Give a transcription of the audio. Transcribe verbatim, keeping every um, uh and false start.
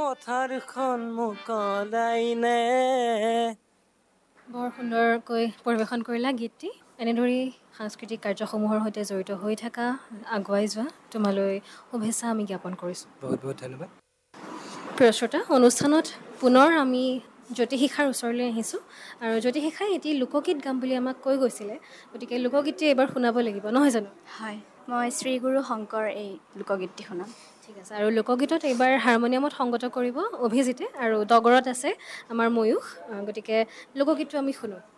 পথাৰখন মুকলাই নে। বৰ সুন্দৰকৈ পৰিৱেশন কৰিলা গীতটি। এনেদৰেই সাংস্কৃতিক কাৰ্যসমূহৰ সৈতে জড়িত হৈ থকা, আগুৱাই যোৱা, তোমালৈ শুভেচ্ছা আমি জ্ঞাপন কৰিছোঁ। বহুত বহুত ধন্যবাদ। প্ৰিয় শ্ৰোতা, অনুষ্ঠানত পুনৰ আমি জ্যোতিশিখাৰ ওচৰলৈ আহিছোঁ আৰু জ্যোতিশিখাই এটি লোকগীত গাম বুলি আমাক কৈ গৈছিলে, গতিকে লোকগীতটি এইবাৰ শুনাব লাগিব, নহয় জানো? হয়, মই শ্ৰী গুৰু শংকৰ এই লোকগীতটি শুনাম। ঠিক আছে, আৰু লোকগীতত এইবাৰ হাৰমনিয়ামত সংগত কৰিব অভিজিতে আৰু দগৰত আছে আমাৰ ময়ূখ, গতিকে লোকগীতটো আমি শুনো।